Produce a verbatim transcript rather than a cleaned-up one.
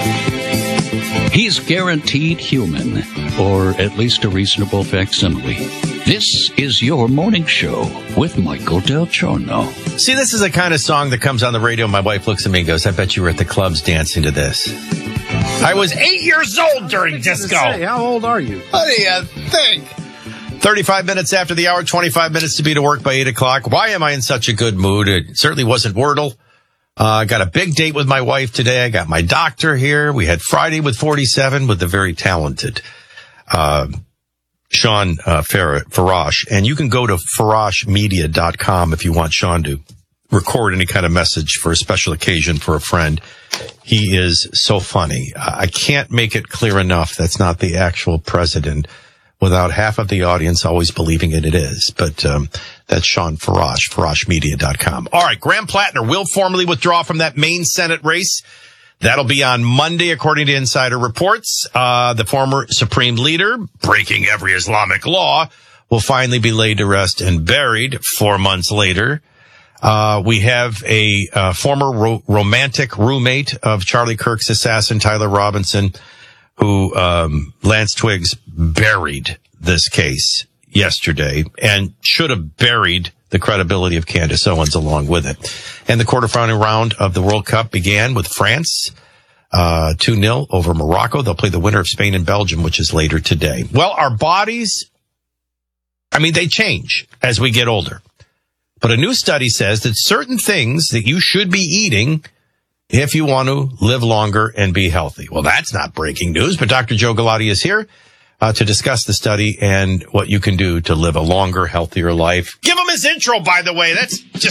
He's guaranteed human, or at least a reasonable facsimile. This is your morning show with Michael Del Giorno. See, this is the kind of song that comes on the radio. My wife looks at me and goes, I bet you were at the clubs dancing to this. I was eight years old during disco. Say, how old are you? What do you think? thirty-five minutes after the hour, twenty-five minutes to be to work by eight o'clock. Why am I in such a good mood? It certainly wasn't Wordle. I uh, got a big date with my wife today. I got my doctor here. We had Friday with forty-seven with the very talented uh, Sean uh, Farash. And you can go to farash media dot com if you want Sean to record any kind of message for a special occasion for a friend. He is so funny. I can't make it clear enough that's not the actual president without half of the audience always believing it, it is. But um, that's Sean Farash, farash media dot com. All right, Graham Plattner will formally withdraw from that Maine Senate race. That'll be on Monday, according to insider reports. Uh, the former supreme leader, breaking every Islamic law, will finally be laid to rest and buried four months later. Uh, we have a uh, former ro- romantic roommate of Charlie Kirk's assassin, Tyler Robinson, who um, Lance Twiggs buried this case yesterday and should have buried the credibility of Candace Owens along with it. And the quarterfinal round of the World Cup began with France, uh, two nil over Morocco. They'll play the winner of Spain and Belgium, which is later today. Well, our bodies, I mean, they change as we get older. But a new study says that certain things that you should be eating if you want to live longer and be healthy. Well, that's not breaking news, but Doctor Joe Galati is here uh, to discuss the study and what you can do to live a longer, healthier life. Give him his intro, by the way. That's just